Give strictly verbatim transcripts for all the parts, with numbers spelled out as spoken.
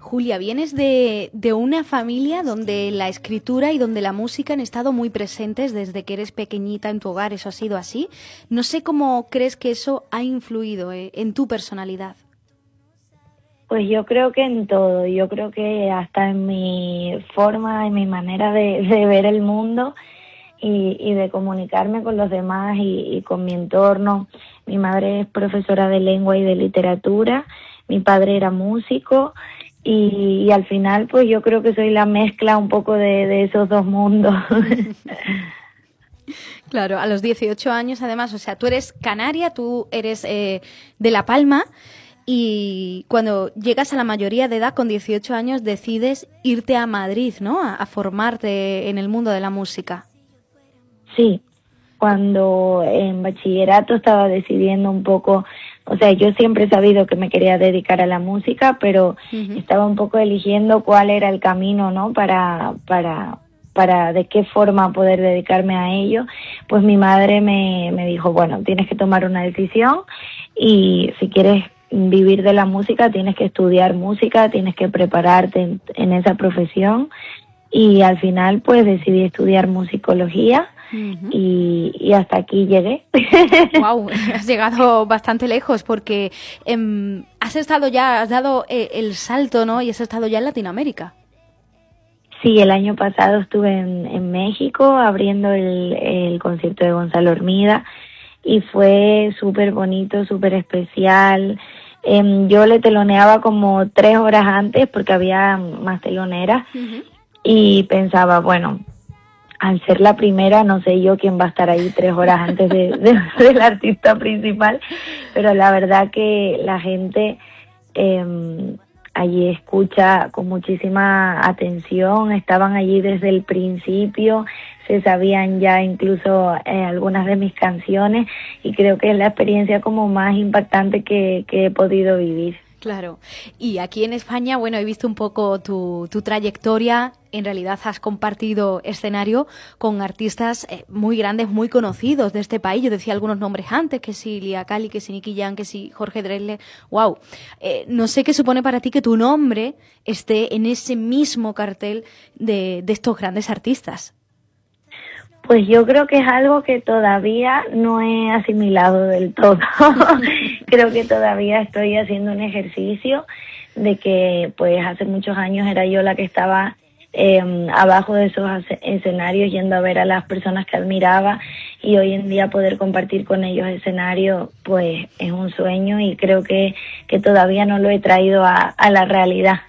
Julia, vienes de, de una familia donde la escritura y donde la música han estado muy presentes desde que eres pequeñita en tu hogar, eso ha sido así. No sé cómo crees que eso ha influido eh, en tu personalidad. Pues yo creo que en todo, yo creo que hasta en mi forma, en mi manera de, de ver el mundo y, y de comunicarme con los demás y, y con mi entorno. Mi madre es profesora de lengua y de literatura, mi padre era músico y, y al final pues yo creo que soy la mezcla un poco de, de esos dos mundos. Claro, a los dieciocho años además, o sea, tú eres canaria, tú eres eh, de La Palma. Y cuando llegas a la mayoría de edad, con dieciocho años, decides irte a Madrid, ¿no? A, a formarte en el mundo de la música. Sí, cuando en bachillerato estaba decidiendo un poco, o sea, yo siempre he sabido que me quería dedicar a la música, pero uh-huh. estaba un poco eligiendo cuál era el camino, ¿no? Para, para, para de qué forma poder dedicarme a ello. Pues mi madre me, me dijo, bueno, tienes que tomar una decisión y si quieres vivir de la música, tienes que estudiar música, tienes que prepararte en, en esa profesión y al final pues decidí estudiar musicología uh-huh. y, y hasta aquí llegué. Wow, has llegado bastante lejos porque eh, has estado ya, has dado eh, el salto, ¿no? Y has estado ya en Latinoamérica. Sí, el año pasado estuve en, en México abriendo el, el concierto de Gonzalo Hermida y fue súper bonito, súper especial. Eh, yo le teloneaba como tres horas antes porque había más teloneras uh-huh. y pensaba, bueno, al ser la primera, no sé yo quién va a estar ahí tres horas antes de, de, del artista principal, pero la verdad que la gente eh, allí escucha con muchísima atención, estaban allí desde el principio, se sabían ya incluso eh, algunas de mis canciones y creo que es la experiencia como más impactante que, que he podido vivir. Claro, y aquí en España, bueno, he visto un poco tu, tu trayectoria, en realidad has compartido escenario con artistas eh, muy grandes, muy conocidos de este país, yo decía algunos nombres antes, que si Lia Cali, que si Nicky Jam, que si Jorge Drexler, wow, eh, no sé qué supone para ti que tu nombre esté en ese mismo cartel de, de estos grandes artistas. Pues yo creo que es algo que todavía no he asimilado del todo. Creo que todavía estoy haciendo un ejercicio de que pues hace muchos años era yo la que estaba eh, abajo de esos escenarios yendo a ver a las personas que admiraba y hoy en día poder compartir con ellos escenario pues es un sueño y creo que, que todavía no lo he traído a, a la realidad.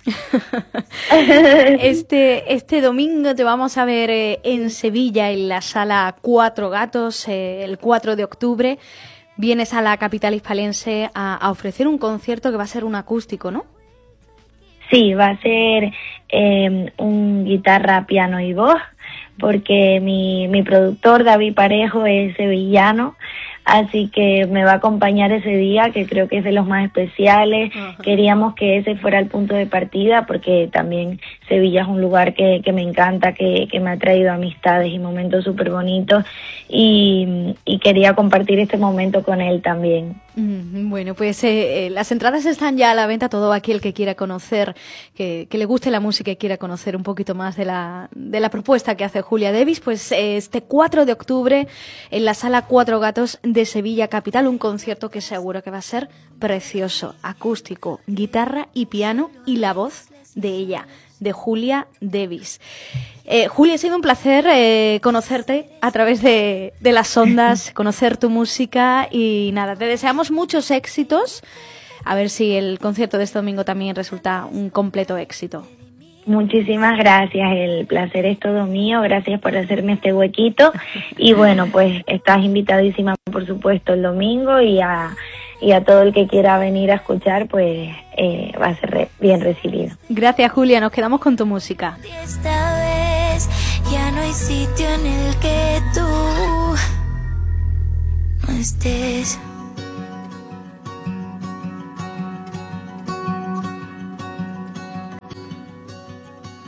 Este, este domingo te vamos a ver eh, en Sevilla en la sala Cuatro Gatos eh, el cuatro de octubre. Vienes a la capital hispalense a, a ofrecer un concierto que va a ser un acústico, ¿no? Sí, va a ser eh, un guitarra, piano y voz, porque mi, mi productor David Parejo es sevillano, así que me va a acompañar ese día, que creo que es de los más especiales. Uh-huh. Queríamos que ese fuera el punto de partida, porque también Sevilla es un lugar que, que me encanta, que, que me ha traído amistades y momentos súper bonitos, y, y quería compartir este momento con él también. Bueno, pues eh, eh, las entradas están ya a la venta. Todo aquel que quiera conocer, que, que le guste la música y quiera conocer un poquito más de la, de la propuesta que hace Julia Davis, pues eh, este cuatro de octubre en la sala Cuatro Gatos de Sevilla Capital, un concierto que seguro que va a ser precioso, acústico, guitarra y piano y la voz de ella, de Julia Davis. Eh, Julia, ha sido un placer eh, conocerte a través de, de las ondas, conocer tu música y nada, te deseamos muchos éxitos. A ver si el concierto de este domingo también resulta un completo éxito. Muchísimas gracias, el placer es todo mío, gracias por hacerme este huequito y bueno, pues estás invitadísima por supuesto el domingo y a, y a todo el que quiera venir a escuchar pues eh, va a ser re, bien recibido. Gracias Julia, nos quedamos con tu música. Esta vez ya no hay sitio en el que tú no estés.